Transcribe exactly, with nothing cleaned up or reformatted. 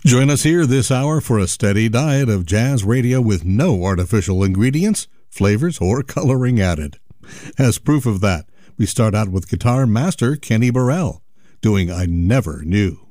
Join us here this hour for a steady diet of jazz radio with no artificial ingredients, flavors, or coloring added. As proof of that, we start out with guitar master Kenny Burrell doing I Never Knew.